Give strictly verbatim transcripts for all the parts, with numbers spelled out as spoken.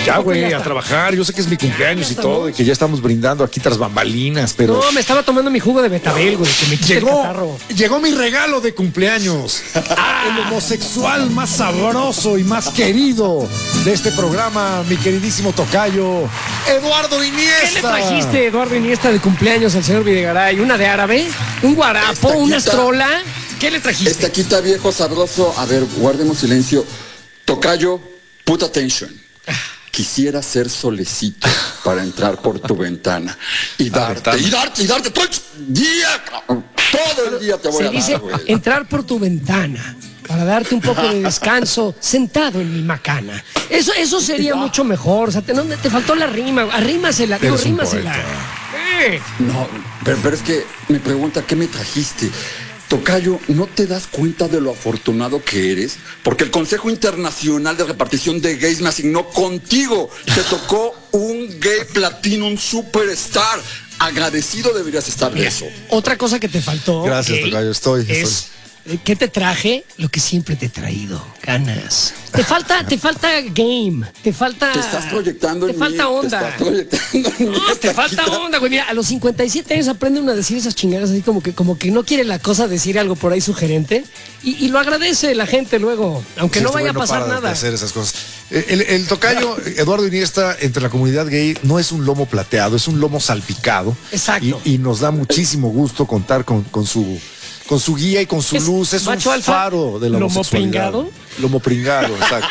Ya, güey, a trabajar. Yo sé que es mi cumpleaños y todo, y que ya estamos brindando aquí tras bambalinas, pero... No, me estaba tomando mi jugo de betabel, güey, que me quita el catarro. Llegó, llegó mi regalo de cumpleaños. El homosexual más sabroso y más querido de este programa, mi queridísimo tocayo, Eduardo Iniesta. ¿Qué le trajiste, Eduardo Iniesta, de cumpleaños al señor Videgaray? ¿Una de árabe? ¿Un guarapo? Estaquita, ¿Una estrola? ¿Qué le trajiste? Estaquita, viejo sabroso. A ver, guardemos silencio. Tocayo, put attention. Quisiera ser solecito para entrar por tu ventana y darte, y darte, y darte todo el día, todo el día te voy Se a dice dar, güey. entrar por tu ventana para darte un poco de descanso sentado en mi macana. Eso, eso sería mucho mejor. O sea, te, no, te faltó la rima. Arrímasela, digo, Eres un rímasela. poeta. Eh. No, pero, pero es que me pregunta, ¿qué me trajiste? Tocayo, ¿no te das cuenta de lo afortunado que eres? Porque el Consejo Internacional de Repartición de Gays me asignó contigo. Te tocó un gay platinum superstar. Agradecido deberías estar de Mira, eso. otra cosa que te faltó. Gracias, Gay, tocayo, estoy, Es, estoy. eh, ¿qué te traje? Lo que siempre te he traído, ganas. Te falta, te falta game, te falta... Te estás proyectando Te en falta mí, onda. Te estás proyectando en mí, No, te falta Estaquita. onda, güey. Mira, a los cincuenta y siete años aprende uno a decir esas chingadas así como que, como que no quiere la cosa decir algo por ahí sugerente. Y, y lo agradece la gente luego, aunque Sí, no este vaya a güey no pasar para de nada. hacer esas cosas. El, el tocayo Eduardo Iniesta, entre la comunidad gay, no es un lomo plateado, es un lomo salpicado. Exacto. Y, y nos da muchísimo gusto contar con, con su con su guía y con su ¿Es luz. Es un macho alfa? faro de la ¿Lomo homosexualidad. pringado? Lomo pringado, exacto.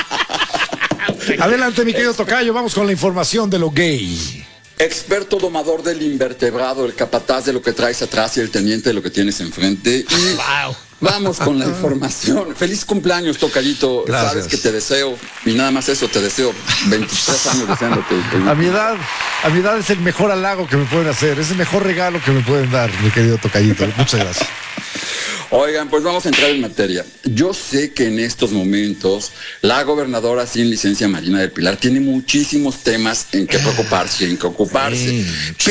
Adelante, mi querido tocayo, vamos con la información de lo gay. Experto domador del invertebrado, el capataz de lo que traes atrás y el teniente de lo que tienes enfrente. Y Wow. vamos con la información. Feliz cumpleaños, tocayito. Gracias. Sabes que te deseo, y nada más eso, te deseo veintitrés años deseándote. A mi edad, a mi edad es el mejor halago que me pueden hacer, es el mejor regalo que me pueden dar, mi querido tocayito. Muchas gracias. Oigan, pues vamos a entrar en materia. Yo sé que en estos momentos la gobernadora sin licencia Marina del Pilar tiene muchísimos temas en que preocuparse, en que ocuparse. Sí,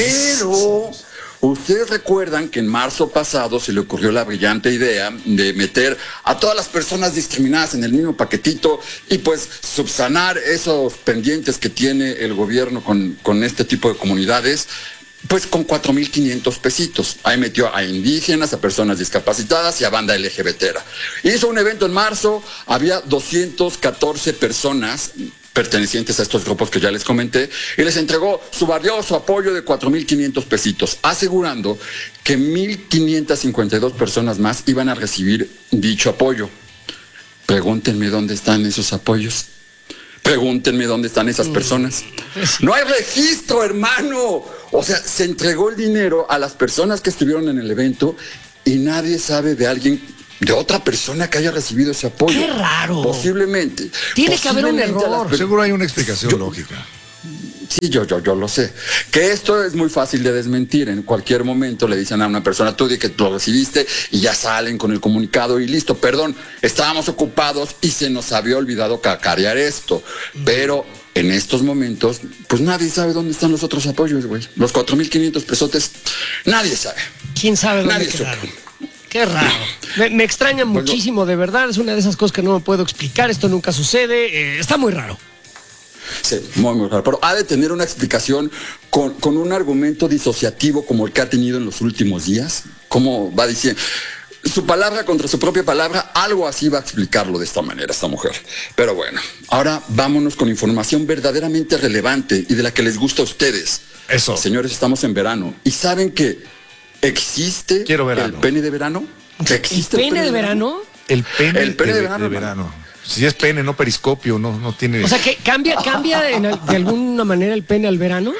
Pero ustedes recuerdan que en marzo pasado se le ocurrió la brillante idea de meter a todas las personas discriminadas en el mismo paquetito y pues subsanar esos pendientes que tiene el gobierno con, con este tipo de comunidades. Pues con cuatro mil quinientos pesitos. Ahí metió a indígenas, a personas discapacitadas y a banda L G B T. Hizo un evento en marzo, había doscientas catorce personas pertenecientes a estos grupos que ya les comenté, y les entregó su valioso apoyo de cuatro mil quinientos pesitos, asegurando que mil quinientas cincuenta y dos personas más iban a recibir dicho apoyo. Pregúntenme dónde están esos apoyos. Pregúntenme dónde están esas personas. No hay registro, hermano. O sea, se entregó el dinero a las personas que estuvieron en el evento y nadie sabe de alguien, de otra persona que haya recibido ese apoyo. ¡Qué raro! Posiblemente. Tiene que haber un posiblemente a las error. per- Seguro hay una explicación Yo- lógica. Sí, yo, yo, yo lo sé. Que esto es muy fácil de desmentir. En cualquier momento le dicen a una persona, tú di que lo recibiste, y ya salen con el comunicado y listo. Perdón, estábamos ocupados y se nos había olvidado cacarear esto. Pero en estos momentos, pues nadie sabe dónde están los otros apoyos, güey. Los cuatro mil quinientos pesotes, nadie sabe. ¿Quién sabe dónde Nadie quedaron? supo. Qué raro. Me, me extraña Bueno. muchísimo, de verdad. Es una de esas cosas que no me puedo explicar. Esto nunca sucede. Eh, está muy raro. Sí, muy, muy raro. Pero ha de tener una explicación con, con un argumento disociativo como el que ha tenido en los últimos días. ¿Cómo va diciendo? Su palabra contra su propia palabra, algo así va a explicarlo de esta manera esta mujer. Pero bueno, ahora vámonos con información verdaderamente relevante y de la que les gusta a ustedes. Eso. Señores, estamos en verano. ¿Y saben que existe Quiero verano. el pene de verano? ¿El ¿Existe pene de verano? El pene, El pene de, de verano, de verano. Si es pene, no periscopio, no, no tiene... O sea, que cambia, cambia en al- de alguna manera el pene al verano.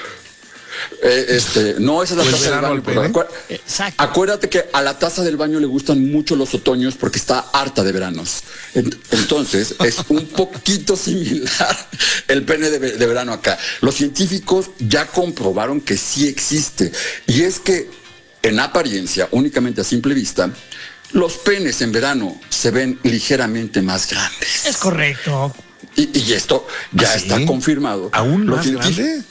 Eh, este, no, esa es la ¿O el taza del verano baño. al pero pene? acuer- Exacto. Acuérdate que a la taza del baño le gustan mucho los otoños porque está harta de veranos. Ent- Entonces, es un poquito similar el pene de, ve- de verano acá. Los científicos ya comprobaron que sí existe. Y es que, en apariencia, únicamente a simple vista, los penes en verano se ven ligeramente más grandes. Es correcto. Y, y esto ya ¿Ah, sí? está confirmado. ¿Aún Los más científicos- grande?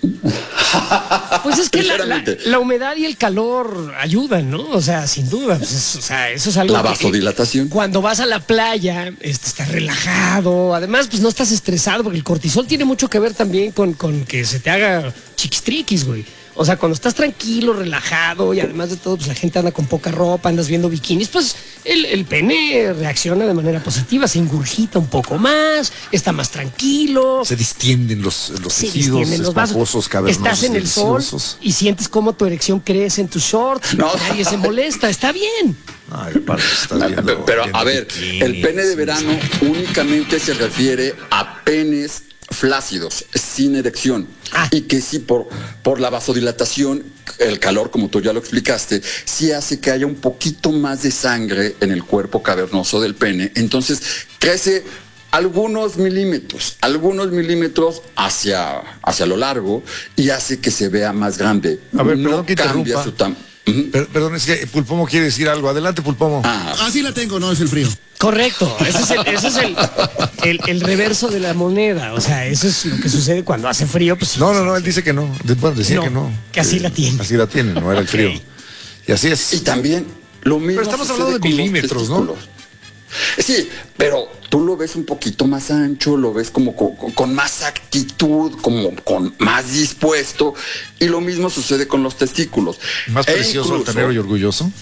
Pues es que la, la, la humedad y el calor ayudan, ¿no? O sea, sin duda. Pues es, o sea, eso es algo. La vasodilatación. Que, cuando vas a la playa, este, estás relajado. Además, pues no estás estresado, porque el cortisol tiene mucho que ver también con, con que se te haga chiquistriquis, güey. O sea, cuando estás tranquilo, relajado y además de todo, pues la gente anda con poca ropa, andas viendo bikinis, pues el, el pene reacciona de manera positiva, se ingurgita un poco más, está más tranquilo. Se distienden los, los se tejidos distienden los vasos. Cavernosos, estás en el sol y sientes cómo tu erección crece en tus shorts y no. Nadie se molesta, está bien. Ay, aparte, está viendo, pero, pero a ver, bikinis. El pene de verano únicamente se refiere a penes flácidos, sin erección. Ah. Y que sí, por, por la vasodilatación, el calor, como tú ya lo explicaste, sí hace que haya un poquito más de sangre en el cuerpo cavernoso del pene. Entonces, crece algunos milímetros, algunos milímetros hacia, hacia lo largo y hace que se vea más grande. A ver, no perdón que cambia interrumpa. su tamaño. Uh-huh. Per- perdón, es que Pulpomo quiere decir algo. Adelante, Pulpomo. Ah, ah sí la tengo, no, es el frío. Correcto, ese es, el, ese es el, el, el reverso de la moneda. O sea, eso es lo que sucede cuando hace frío. Pues, no, no, no, él dice que no. Bueno, decía no, que no. Que así eh, la tiene. Así la tiene, no era el frío. Okay. Y así es. Y también lo mismo. Pero estamos hablando de milímetros, ¿no? Sí, pero tú lo ves un poquito más ancho, lo ves como con, con más actitud, como con más dispuesto, y lo mismo sucede con los testículos. Más e precioso, incluso, altanero y orgulloso.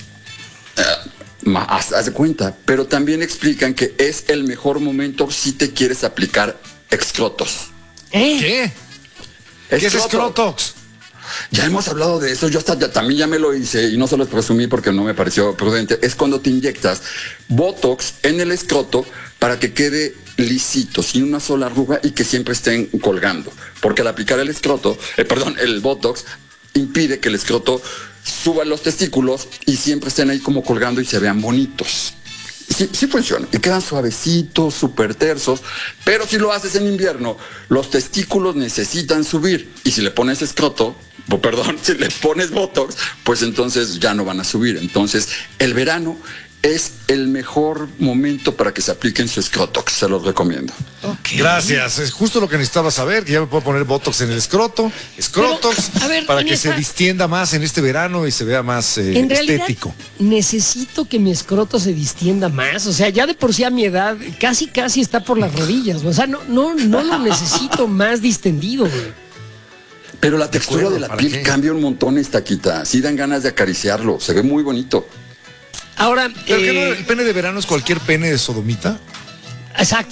Uh, haz, haz de cuenta, pero también explican que es el mejor momento si te quieres aplicar escrotos. ¿Eh? ¿Qué? Escroto. ¿Qué es escrotox? Ya hemos hablado de eso, yo hasta ya, también ya me lo hice y no se los presumí porque no me pareció prudente. Es cuando te inyectas Botox en el escroto para que quede lisito, sin una sola arruga y que siempre estén colgando. Porque al aplicar el escroto, eh, perdón, el Botox impide que el escroto suba los testículos y siempre estén ahí como colgando y se vean bonitos. Sí, sí funciona. Y quedan suavecitos, súper tersos. Pero si lo haces en invierno, los testículos necesitan subir. Y si le pones escroto, oh, perdón, si le pones Botox, pues entonces ya no van a subir. Entonces, el verano es el mejor momento para que se apliquen su escrotox. Se los recomiendo. Okay. Gracias. Es justo lo que necesitaba saber, que ya me puedo poner Botox en el escroto, escrotox, Pero, a ver, para que esta... se distienda más en este verano y se vea más eh, en estético. Necesito que mi escroto se distienda más. O sea, ya de por sí a mi edad casi casi está por las rodillas. O sea, no, no, no lo necesito más distendido, güey. Pero la textura de, acuerdo, de la piel qué? cambia un montón, Estaquita. Sí dan ganas de acariciarlo. Se ve muy bonito. Ahora, ¿Pero eh, que no, el pene de verano es cualquier pene de sodomita? Exacto.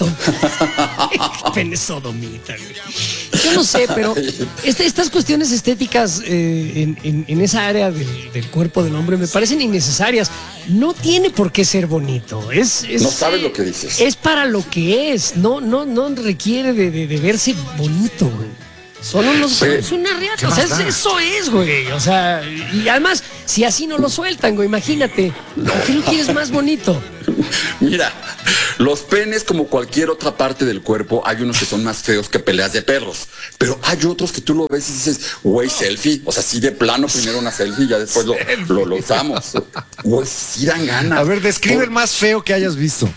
Pene sodomita. Yo no sé, pero este, estas cuestiones estéticas eh, en, en, en esa área del, del cuerpo del hombre me parecen innecesarias. No tiene por qué ser bonito. Es, es no sabes lo que dices. Es para lo que es. No, no, no requiere de, de, de verse bonito, güey. Son unos, son una riata, o sea, es, eso es, güey, o sea, y además, si así no lo sueltan, güey, imagínate, ¿por qué lo quieres más bonito? Mira, los penes, como cualquier otra parte del cuerpo, hay unos que son más feos que peleas de perros, pero hay otros que tú lo ves y dices, güey, selfie, o sea, sí de plano, primero una selfie y ya después lo, lo, lo usamos, güey, sí dan ganas. A ver, describe por... el más feo que hayas visto.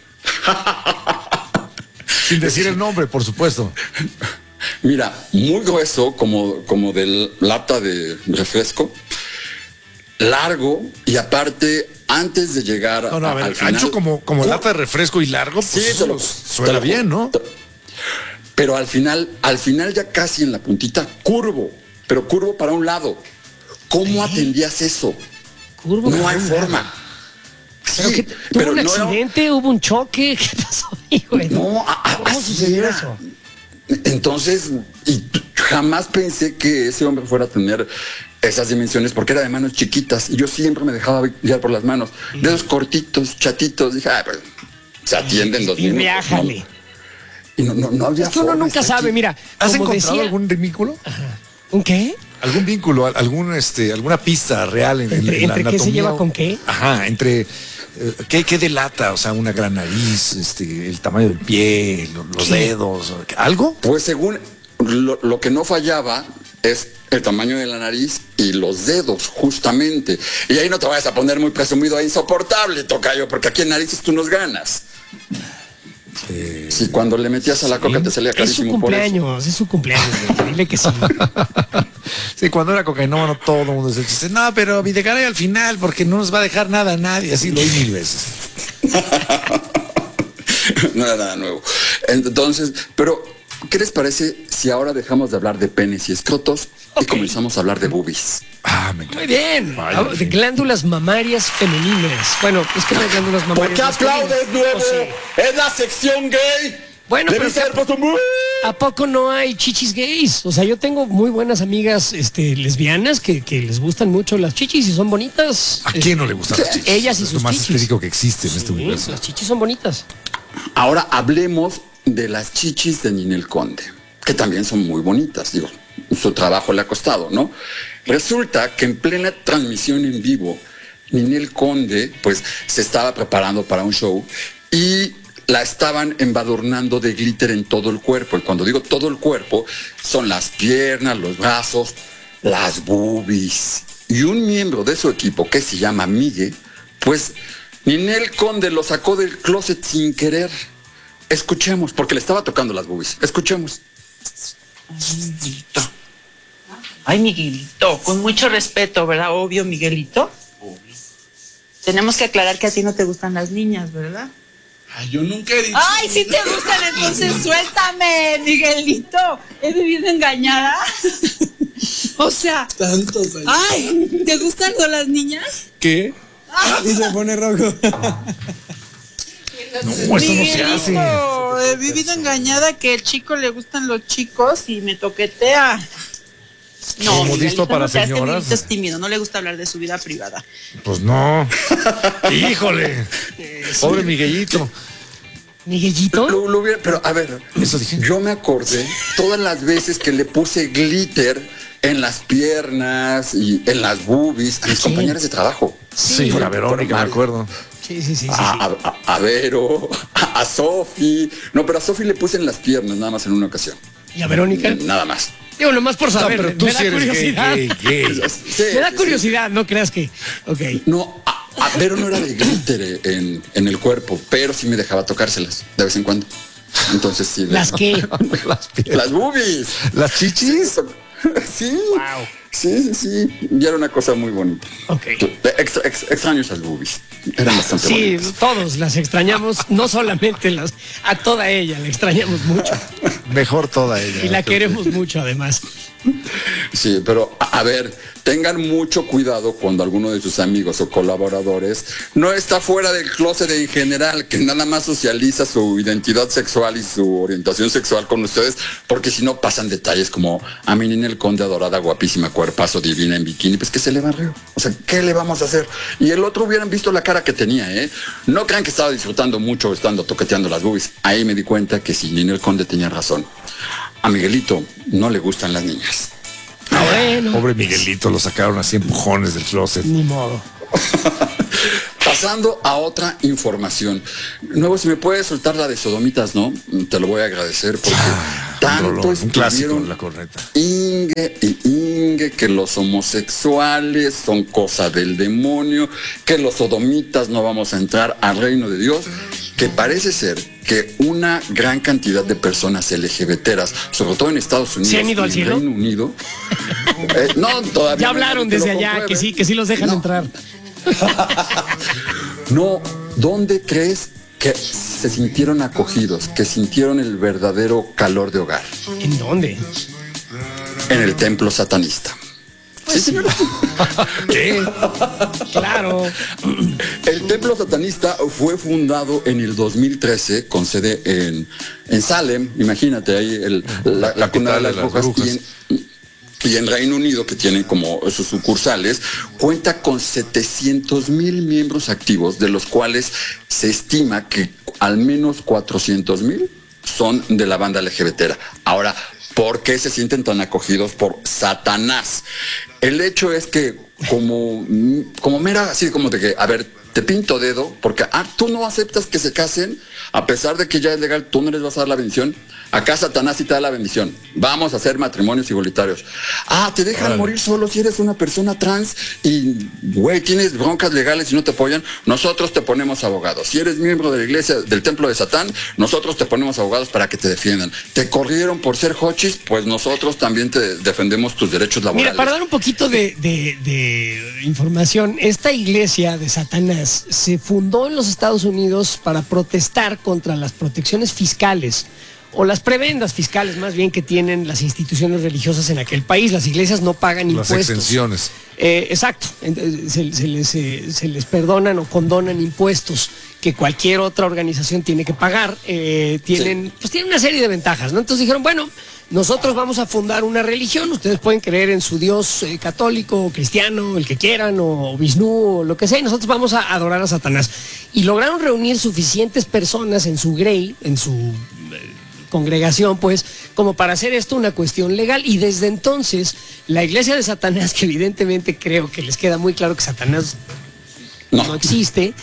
Sin decir el nombre, por supuesto. Mira, muy grueso, como, como de lata de refresco, largo y aparte, antes de llegar no, no, a ver, al final, ancho como, como lata de refresco y largo, pues sí, eso lo, suena bien, ¿no? Pero al final, al final ya casi en la puntita, curvo, pero curvo para un lado. ¿Cómo ¿Eh? atendías eso? Curvo no hay forma. Sí, ¿Pero que, ¿Tuvo pero un no accidente? Era... ¿Hubo un choque? ¿Qué pasó ahí, güey? No, a, ¿Cómo sucedió era. eso? Entonces, y jamás pensé que ese hombre fuera a tener esas dimensiones porque era de manos chiquitas y yo siempre me dejaba guiar por las manos. Dedos cortitos, chatitos. Dije, ah, pues se atienden dos y minutos. Viájale. ¿No? Y no, no, no había es que uno nunca sabe, aquí. Mira. ¿Has encontrado decía... algún vínculo? Ajá. ¿Un qué? ¿Algún vínculo, algún, este, alguna pista real en, ¿Entre, en la entre anatomía? ¿Qué se lleva con qué? Ajá, entre... ¿Qué, ¿Qué delata? O sea, una gran nariz, este, el tamaño del pie, los, los dedos, ¿algo? Pues según lo, lo que no fallaba es el tamaño de la nariz y los dedos, justamente. Y ahí no te vayas a poner muy presumido e insoportable, tocayo, porque aquí en narices tú nos ganas. Eh, Si cuando le metías a la coca te salía Es su carísimo por eso. cumpleaños, es su cumpleaños, güey. Dile que sí. Sí, cuando era cocainómano todo el mundo se dice, no, pero Videgaray al final, porque no nos va a dejar nada a nadie. Así lo oí mil veces. No era nada nuevo. Entonces, pero, ¿qué les parece si ahora dejamos de hablar de penes y escrotos y Ok. comenzamos a hablar de boobies? Ah, me encanta. Muy bien. Vaya, Ah, de sí. glándulas mamarias femeninas. Bueno, es que no hay glándulas ¿Por mamarias qué aplaudes, masculinas. nuevo? ¿O sí? Es la sección gay. Bueno, pero Debiste haber puesto un- ¿a poco no hay chichis gays? O sea, yo tengo muy buenas amigas este, lesbianas que, que les gustan mucho las chichis y son bonitas. ¿A quién no le gustan las chichis? Ellas y Es sus lo más chichis. específico que existe en este Sí, universo. las chichis son bonitas. Ahora hablemos de las chichis de Ninel Conde, que también son muy bonitas, digo, su trabajo le ha costado, ¿no? Resulta que en plena transmisión en vivo, Ninel Conde, pues, se estaba preparando para un show y la estaban embadurnando de glitter en todo el cuerpo. Y cuando digo todo el cuerpo, son las piernas, los brazos, las boobies. Y un miembro de su equipo, que se llama Migue, pues Ninel Conde lo sacó del closet sin querer. Escuchemos, porque le estaba tocando las boobies. Escuchemos. Ay, Miguelito, con mucho respeto, ¿verdad? Obvio, Miguelito. Tenemos que aclarar que a ti no te gustan las niñas, ¿verdad? Ay, yo nunca he dicho. Ay, sí te gustan, entonces suéltame, Miguelito. He vivido engañada. O sea, Tantos años. ay, ¿te gustan con las niñas? ¿Qué? Y se pone rojo. No, eso no se hace. Miguelito, he vivido engañada que el chico le gustan los chicos y me toquetea. No, Como Miguelito listo para no se hace, señoras. Miguelito es tímido, no le gusta hablar de su vida privada. Pues no. Híjole. Pobre Miguelito. Miguelito. Lo- lo hubiera- pero a ver, Eso dije. yo me acordé todas las veces que le puse glitter en las piernas y en las boobies a mis Sí. compañeras de trabajo. Sí, a Verónica, me acuerdo. Sí, sí, sí. sí, A, sí. a- a Vero, a, a Sofi. No, pero a Sofi le puse en las piernas nada más en una ocasión. ¿Y a Verónica? Nada más. Digo, nomás por No, saber. pero tú me da sí eres gay, curiosidad. gay, gay. Sí, Me da sí, curiosidad, no creas que. Ok. sí. No, a, a Vero no era de glitter en, en el cuerpo, pero sí me dejaba tocárselas de vez en cuando. Entonces sí. ¿Las qué? Las piernas. Las boobies. ¿Las chichis? Sí. Wow. Sí, sí, sí. Y era una cosa muy bonita. Ok. Extra- ex- extraño esas boobies. Eran bastante Sí, bonitas. todos las extrañamos, no solamente las, a toda ella, la extrañamos mucho Mejor toda ella. y la queremos mucho además. Sí, pero a, a ver, tengan mucho cuidado cuando alguno de sus amigos o colaboradores no está fuera del closet en general, que nada más socializa su identidad sexual y su orientación sexual con ustedes, porque si no pasan detalles como a mi Ninel Conde adorada, guapísima, cuerpazo, divina en bikini, pues que se le barrió. O sea, ¿qué le vamos a hacer? Y el otro hubieran visto la cara que tenía, ¿eh? No crean que estaba disfrutando mucho estando toqueteando las boobies. Ahí me di cuenta que si Ninel Conde tenía razón. A Miguelito no le gustan las niñas. Ah, bueno, Pobre Miguelito, lo sacaron así empujones del closet. ni modo. Pasando a otra información. Nuevo, si me puedes soltar la de sodomitas, ¿no? Te lo voy a agradecer porque Un tanto rolón, un clásico estuvieron en la corneta. Inge y Inge que los homosexuales son cosa del demonio, que los sodomitas no vamos a entrar al reino de Dios, que parece ser que una gran cantidad de personas LGBTeras, sobre todo en Estados Unidos ¿Se han ido y al en cielo? Reino Unido, eh, no, todavía Ya no hay hablaron nadie que desde lo allá, compruebe. que sí, que sí los dejan No. entrar. No, ¿dónde crees que se sintieron acogidos, que sintieron el verdadero calor de hogar? ¿En dónde? En el templo satanista. Sí, señor. ¿Qué? Claro. El templo satanista fue fundado en el dos mil trece con sede en, en Salem, imagínate ahí el, la, la cuna de las brujas, y en, y en Reino Unido, que tiene como sus sucursales, cuenta con setecientos mil miembros activos, de los cuales se estima que al menos cuatrocientos mil son de la banda L G B T. Ahora, ¿por qué se sienten tan acogidos por Satanás? El hecho es que como, como mera, así como de que, a ver, te pinto dedo, porque ah, tú no aceptas que se casen, a pesar de que ya es legal, tú no les vas a dar la bendición. Acá Satanás sí te da la bendición. Vamos a hacer matrimonios igualitarios. Ah, te dejan Órale. morir solo si eres una persona trans y, güey, tienes broncas legales y no te apoyan. Nosotros te ponemos abogados. Si eres miembro de la iglesia, del templo de Satán, nosotros te ponemos abogados para que te defiendan. Te corrieron por ser hochis, pues nosotros también te defendemos tus derechos laborales. Mira, para dar un poquito de, de, de información, esta iglesia de Satanás se fundó en los Estados Unidos para protestar contra las protecciones fiscales o las prebendas fiscales más bien que tienen las instituciones religiosas en aquel país. Las iglesias no pagan Las impuestos. exenciones. Eh, exacto, se, se les, eh, se les perdonan o condonan impuestos que cualquier otra organización tiene que pagar. Eh, tienen, sí. Pues tienen una serie de ventajas, ¿no? Entonces dijeron, bueno, nosotros vamos a fundar una religión, ustedes pueden creer en su Dios eh, católico, o cristiano, el que quieran, o, o Vishnu, o lo que sea, y nosotros vamos a adorar a Satanás. Y lograron reunir suficientes personas en su grey, en su eh, congregación, pues, como para hacer esto una cuestión legal. Y desde entonces, la iglesia de Satanás, que evidentemente creo que les queda muy claro que Satanás no, no existe,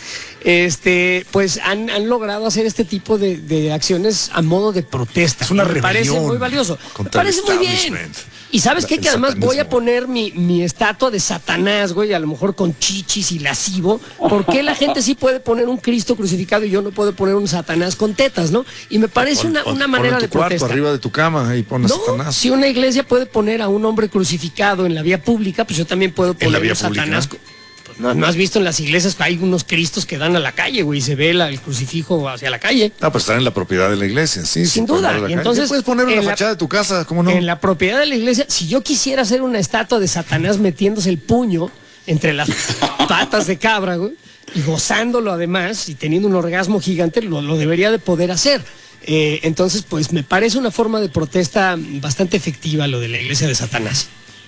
este, pues han, han logrado hacer este tipo de, de acciones a modo de protesta. Es una Me parece rebelión muy valioso. Me contra el parece muy bien. establishment. Y sabes qué, El que además voy a satanismo. poner mi, mi estatua de Satanás, güey, a lo mejor con chichis y lascivo. ¿Por qué la gente sí puede poner un Cristo crucificado y yo no puedo poner un Satanás con tetas, no? Y me parece Pon- una, pon- una pon manera en tu de cuarto, protesta. arriba de tu cama y pones No, Satanás. si una iglesia puede poner a un hombre crucificado en la vía pública, pues yo también puedo la poner vía un Satanás. pública? Pues no, no has visto en las iglesias que hay unos cristos que dan a la calle, güey, y se ve la- el crucifijo hacia la calle. Ah, pues están en la propiedad de la iglesia, sí. Sin sí, pueden duda, ponerlo y acá. entonces, ¿Qué puedes poner en en la la- fachada de tu casa? ¿Cómo no? En la propiedad de la iglesia, si yo quisiera hacer una estatua de Satanás metiéndose el puño entre las patas de cabra, güey, y gozándolo además, y teniendo un orgasmo gigante, lo, lo debería de poder hacer. Eh, entonces, pues me parece una forma de protesta bastante efectiva lo de la iglesia de Satanás.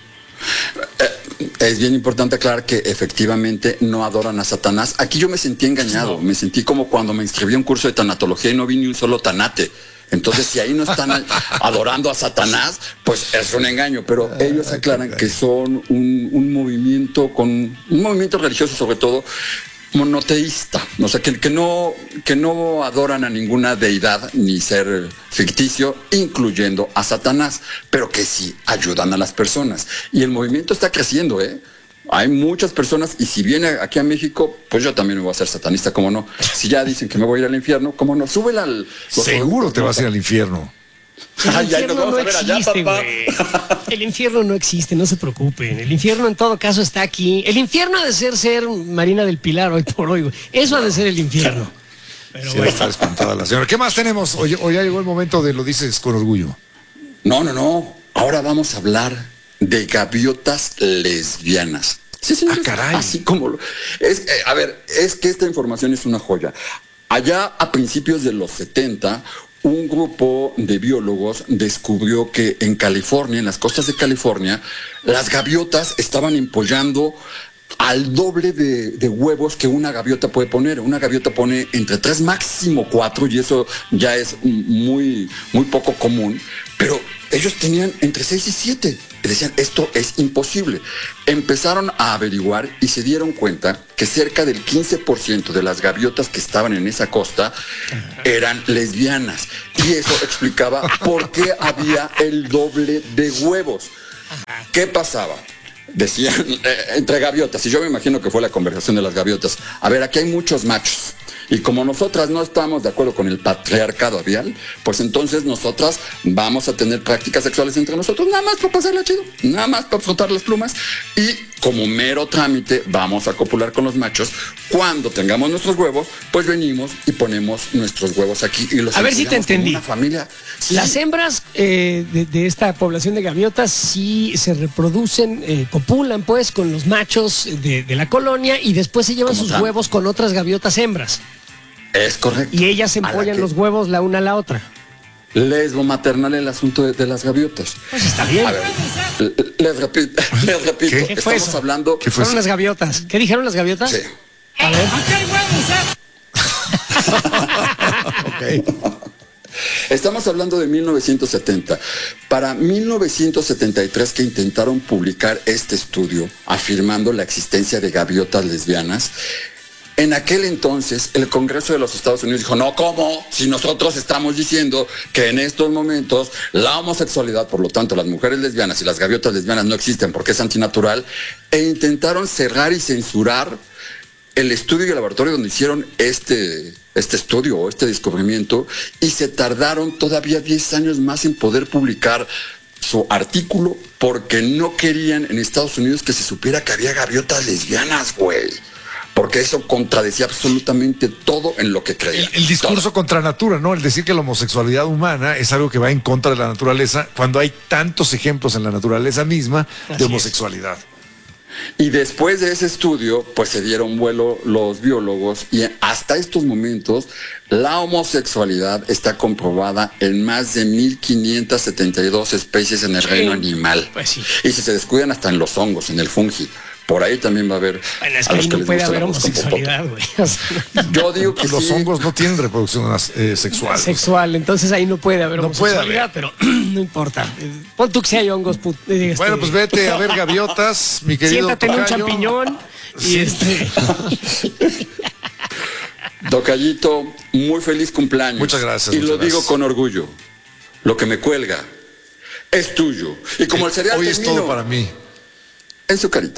Eh, es bien importante aclarar que efectivamente no adoran a Satanás. Aquí yo me sentí engañado, me sentí como cuando me inscribí a un curso de tanatología y no vi ni un solo tanate. Entonces, si ahí no están a- adorando a Satanás, pues es un engaño. Pero ellos aclaran que son un, un movimiento con un movimiento religioso, sobre todo monoteísta, o sea, que, que no que no adoran a ninguna deidad ni ser ficticio, incluyendo a Satanás, pero que sí ayudan a las personas. Y el movimiento está creciendo, ¿eh? Hay muchas personas, y si viene aquí a México, pues yo también me voy a hacer satanista, ¿cómo no? Si ya dicen que me voy a ir al infierno, ¿cómo no? Súbela al... los Seguro te ¿no? vas a ir al infierno. El Ay, ahí nos infierno vamos no a ver allá, existe, papá. güey. El infierno no existe, no se preocupen. El infierno en todo caso está aquí. El infierno ha de ser ser Marina del Pilar hoy por hoy, güey. Eso ha de ser el infierno. Pero Sí, bueno. está espantada la señora. ¿Qué más tenemos? Hoy, hoy ya llegó el momento de lo dices con orgullo. No, no, no. Ahora vamos a hablar de gaviotas lesbianas. Sí, señores. Ah, caray. Así como lo- es, eh, a ver, es que esta información es una joya. Allá a principios de los setenta, un grupo de biólogos descubrió que en California, en las costas de California, las gaviotas estaban empollando al doble de, de huevos que una gaviota puede poner. Una gaviota pone entre tres, máximo cuatro, y eso ya es muy, muy poco común. Pero ellos tenían entre seis y siete. Y decían, esto es imposible. Empezaron a averiguar y se dieron cuenta que cerca del quince por ciento de las gaviotas que estaban en esa costa eran lesbianas. Y eso explicaba por qué había el doble de huevos. ¿Qué pasaba? Decían, eh, entre gaviotas, y yo me imagino que fue la conversación de las gaviotas, a ver, aquí hay muchos machos, y como nosotras no estamos de acuerdo con el patriarcado avial, pues entonces nosotras vamos a tener prácticas sexuales entre nosotros, nada más para pasarla chido, nada más para frotar las plumas, y como mero trámite vamos a copular con los machos. Cuando tengamos nuestros huevos, pues venimos y ponemos nuestros huevos aquí y los A ver si te enrollamos como entendí. una familia. Sí. Las hembras eh, de, de esta población de gaviotas sí se reproducen, eh, copulan pues con los machos de, de la colonia y después se llevan Como sus tal. huevos con otras gaviotas hembras. Es correcto. Y ellas A la empollan que- los huevos la una a la otra. Lesbo maternal el asunto de, de las gaviotas. Pues está bien. A ver, l- les repito, les repito, ¿Qué? ¿Qué fue estamos eso? hablando. ¿Qué fue Fueron eso? las gaviotas. ¿Qué dijeron las gaviotas? Sí. A ver. Ok. Estamos hablando de mil novecientos setenta. Para mil novecientos setenta y tres, que intentaron publicar este estudio afirmando la existencia de gaviotas lesbianas, En aquel entonces, el Congreso de los Estados Unidos dijo, no, ¿cómo? Si nosotros estamos diciendo que en estos momentos la homosexualidad, por lo tanto, las mujeres lesbianas y las gaviotas lesbianas no existen porque es antinatural, e intentaron cerrar y censurar el estudio y el laboratorio donde hicieron este, este estudio o este descubrimiento, y se tardaron todavía diez años más en poder publicar su artículo porque no querían en Estados Unidos que se supiera que había gaviotas lesbianas, güey. Porque eso contradecía absolutamente todo en lo que creían. El, el discurso todo. contra natura, ¿no? El decir que la homosexualidad humana es algo que va en contra de la naturaleza, cuando hay tantos ejemplos en la naturaleza misma de Así homosexualidad. Y después de ese estudio, pues se dieron vuelo los biólogos, y hasta estos momentos la homosexualidad está comprobada en más de mil quinientas setenta y dos especies en el Sí. reino animal. Pues sí. Y si se descuidan hasta en los hongos, en el fungi. Por ahí también va a haber. Bueno, es a que los ahí que no les puede gusta la haber voz con homosexualidad, güey. O sea, popote. Yo digo que Los sí. hongos no tienen reproducción eh, sexual. sexual, entonces ahí no puede haber No puede homosexualidad, pero no importa. Pon tú que si hay hongos, put, este, Bueno, pues vete a ver gaviotas, mi querido siéntate en un tocayo. champiñón y este. Tocayito, muy feliz cumpleaños. Muchas gracias, Y muchas lo digo gracias. con orgullo. Lo que me cuelga es tuyo. Y como el cereal Hoy es termino todo para mí. en su carita.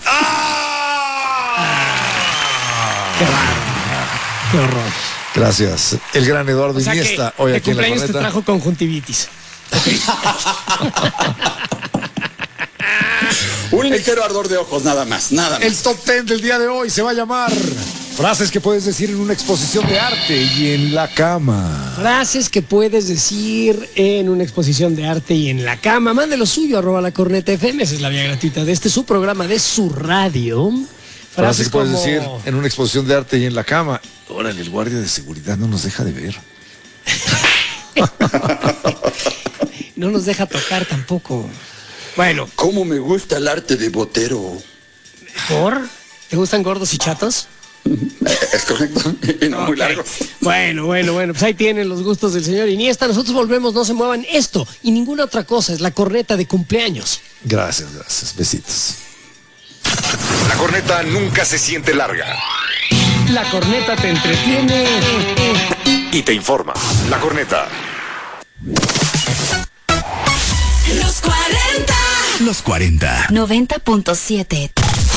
Qué raro. Qué horror. Gracias. El gran Eduardo O sea que Iniesta, hoy de aquí en la cumpleaños te corneta. trajo conjuntivitis. Un ligero ardor de ojos, nada más, nada más. El top ten del día de hoy se va a llamar frases que puedes decir en una exposición de arte y en la cama. Frases que puedes decir en una exposición de arte y en la cama. Mande lo suyo, arroba la corneta F M. Esa es la vía gratuita de este su programa, de su radio. Frases que puedes como- decir en una exposición de arte y en la cama. Órale, el guardia de seguridad no nos deja de ver. No nos deja tocar tampoco. Bueno, ¿Cómo me gusta el arte de botero? ¿por? ¿Te gustan gordos y chatos? Es correcto. Y no muy Ok. largo. Bueno, bueno, bueno, pues ahí tienen los gustos del señor Iniesta. Nosotros volvemos, no se muevan. Esto y ninguna otra cosa es la corneta de cumpleaños. Gracias, gracias. Besitos. La corneta nunca se siente larga La corneta te entretiene. y te informa. La corneta. Los cuarenta. Los cuarenta. noventa punto siete.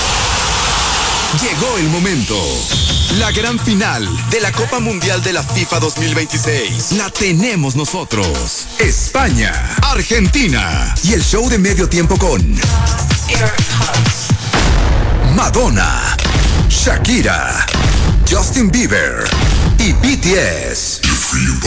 Llegó el momento. La gran final de la Copa Mundial de la FIFA dos mil veintiséis. La tenemos nosotros. España, Argentina. Y el show de medio tiempo con Madonna, Shakira, Justin Bieber y B T S.